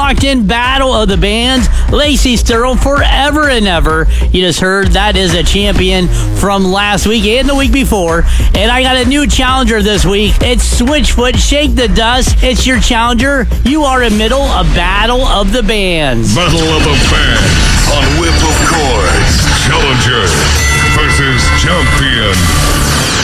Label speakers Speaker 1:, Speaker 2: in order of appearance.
Speaker 1: locked in. Battle of the Bands. Lacey Sturl, Forever and Ever. You just heard that is a champion from last week and the week before. And I got a new challenger this week. It's Switchfoot, Shake the Dust. It's your challenger. You are in middle of Battle of the Bands.
Speaker 2: Battle of the Bands on Whip of Chords. Challenger versus champion.